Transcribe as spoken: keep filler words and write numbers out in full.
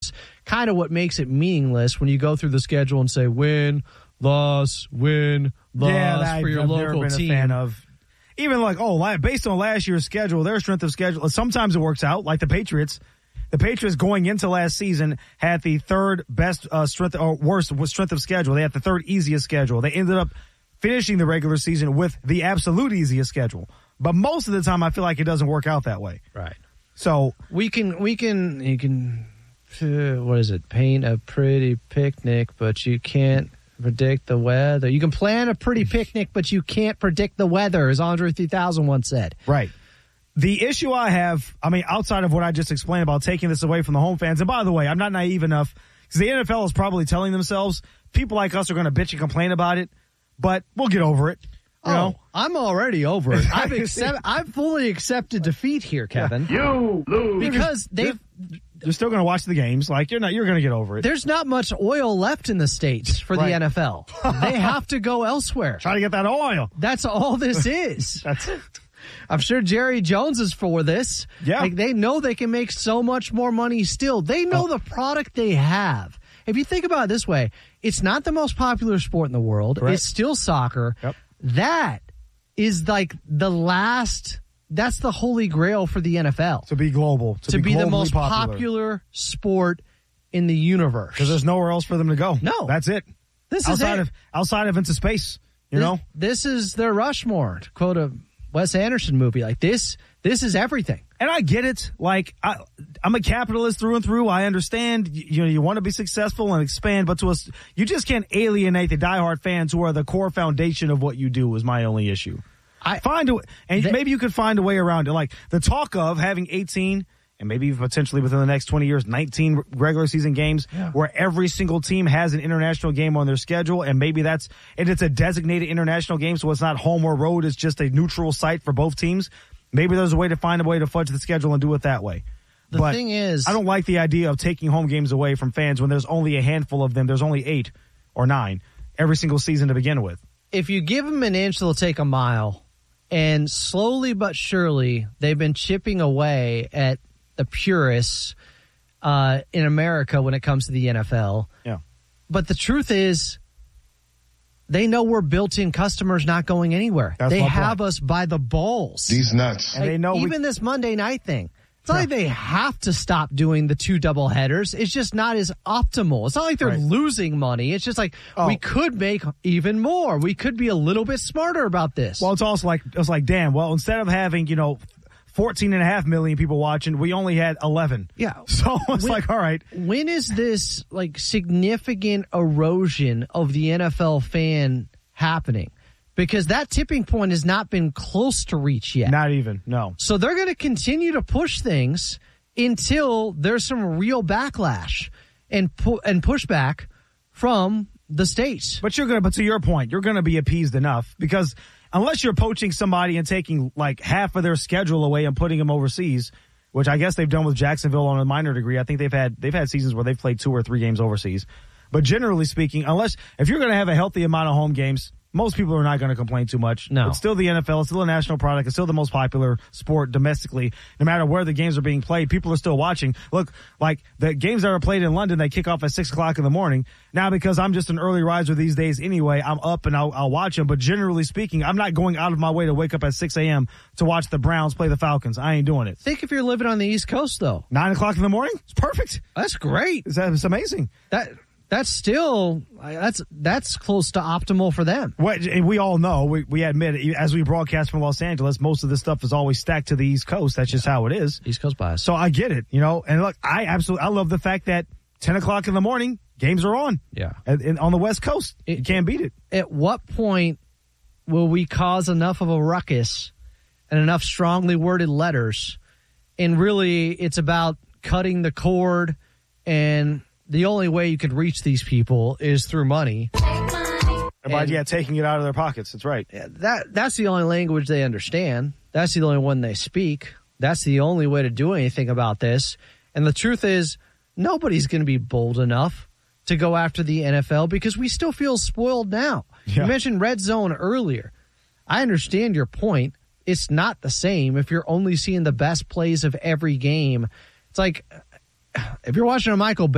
is kind of what makes it meaningless when you go through the schedule and say win, loss, win, loss yeah, that, for your I've local never been team. A fan of. Even like, oh, based on last year's schedule, their strength of schedule, sometimes it works out, like the Patriots. The Patriots going into last season had the third best uh, strength or worst strength of schedule. They had the third easiest schedule. They ended up finishing the regular season with the absolute easiest schedule. But most of the time, I feel like it doesn't work out that way. Right. So we can, we can, you can, uh, what is it? Paint a pretty picnic, but you can't predict the weather. You can plan a pretty picnic, but you can't predict the weather, as Andre three thousand once said. Right. The issue I have, I mean, outside of what I just explained about taking this away from the home fans, and by the way, I'm not naive enough, because the N F L is probably telling themselves, people like us are going to bitch and complain about it, but we'll get over it. You oh, know? I'm already over it. I've accept, I've fully accepted defeat here, Kevin. You lose. Because they've... You're still going to watch the games. Like, you're not. You're going to get over it. There's not much oil left in the States for Right. the N F L. They have to go elsewhere. Try to get that oil. That's all this is. That's it. I'm sure Jerry Jones is for this. Yeah. Like, they know they can make so much more money still. They know Oh. the product they have. If you think about it this way, it's not the most popular sport in the world. Right. It's still soccer. Yep. That is like the last... That's the holy grail for the N F L. To be global. To, to be, the globally most popular. popular. sport in the universe. Because there's nowhere else for them to go. No. That's it. This outside is it. of outside of into space. You this, know? This is their Rushmore, to quote a Wes Anderson movie. Like, this this is everything. And I get it. Like, I, I'm a capitalist through and through. I understand, you, you know, you want to be successful and expand, but to us, you just can't alienate the diehard fans who are the core foundation of what you do is my only issue. I Find a, and they, maybe you could find a way around it. Like, the talk of having eighteen and maybe potentially within the next twenty years, nineteen regular season games yeah. where every single team has an international game on their schedule. And maybe that's, and it's a designated international game. So it's not home or road. It's just a neutral site for both teams. Maybe there's a way to find a way to fudge the schedule and do it that way. The but thing is, I don't like the idea of taking home games away from fans when there's only a handful of them. There's only eight or nine every single season to begin with. If you give them an inch, they'll take a mile. And slowly but surely, they've been chipping away at the purists uh, in America when it comes to the N F L. Yeah. But the truth is, they know we're built-in customers not going anywhere. That's they my have point. us by the balls. These nuts. And they know we- even this Monday night thing. It's not like they have to stop doing the two double headers. It's just not as optimal. It's not like they're Right. losing money. It's just like Oh. we could make even more. We could be a little bit smarter about this. Well, it's also like, it's like, damn, well, instead of having, you know, fourteen and a half million people watching, we only had eleven. yeah. So it's When- like, all right. When is this like significant erosion of the N F L fan happening? Because that tipping point has not been close to reach yet. Not even, no. So they're going to continue to push things until there's some real backlash and pu- and pushback from the states. But you're going to, but to your point, you're going to be appeased enough because unless you're poaching somebody and taking like half of their schedule away and putting them overseas, which I guess they've done with Jacksonville on a minor degree. I think they've had, they've had seasons where they've played two or three games overseas. But generally speaking, unless, if you're going to have a healthy amount of home games, most people are not going to complain too much. No. It's still the N F L. It's still a national product. It's still the most popular sport domestically. No matter where the games are being played, people are still watching. Look, like the games that are played in London, they kick off at six o'clock in the morning. Now, because I'm just an early riser these days anyway, I'm up and I'll, I'll watch them. But generally speaking, I'm not going out of my way to wake up at six a.m. to watch the Browns play the Falcons. I ain't doing it. Think if you're living on the East Coast, though. Nine o'clock in the morning? It's perfect. That's great. It's, it's amazing. That That's still, that's that's close to optimal for them. What, and we all know, we, we admit, it, as we broadcast from Los Angeles, most of this stuff is always stacked to the East Coast. That's just how it is. East Coast bias. So I get it, you know, and look, I absolutely, I love the fact that ten o'clock in the morning, games are on. Yeah. And, and on the West Coast. It- you can't beat it. At what point will we cause enough of a ruckus and enough strongly worded letters? And really, it's about cutting the cord, and the only way you could reach these people is through money. But And- yeah, taking it out of their pockets. That's right. Yeah, that that's the only language they understand. That's the only one they speak. That's the only way to do anything about this. And the truth is, nobody's going to be bold enough to go after the N F L because we still feel spoiled now. Yeah. You mentioned red zone earlier. I understand your point. It's not the same if you're only seeing the best plays of every game. It's like if you're watching a Michael Bay